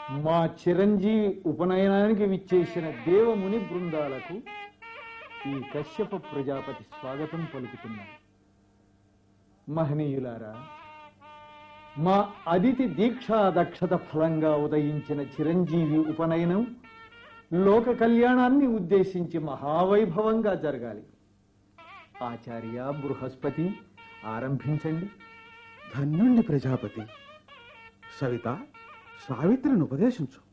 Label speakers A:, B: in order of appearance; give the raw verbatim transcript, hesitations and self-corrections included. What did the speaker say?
A: మా చిరంజీవి ఉపనయనానికి విచ్చేసిన దేవముని బృందాలకు ఈ కశ్యప ప్రజాపతి స్వాగతం పలుకుతున్నారు. మహనీయులారా, మా అదితి దీక్షా దక్షత ఫలంగా ఉదయించిన చిరంజీవి ఉపనయనం లోక కళ్యాణాన్ని ఉద్దేశించి మహావైభవంగా జరగాలి. ఆచార్య బృహస్పతి, ఆరంభించండి.
B: ధన్యుణ్ణి ప్రజాపతి. సవిత, సావిత్రిని ఉపదేశించు.